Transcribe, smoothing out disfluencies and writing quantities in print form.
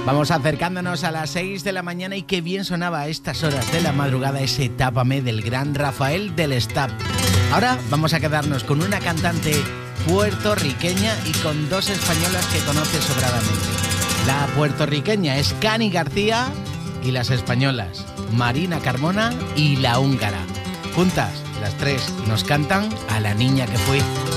Vamos acercándonos a las 6 de la mañana y qué bien sonaba a estas horas de la madrugada ese Tápame del gran Rafael del Stab. Ahora vamos a quedarnos con una cantante puertorriqueña y con dos españolas que conoce sobradamente. La puertorriqueña es Cani García y las españolas Marina Carmona y La Húngara. Juntas, las tres nos cantan A la niña que fui.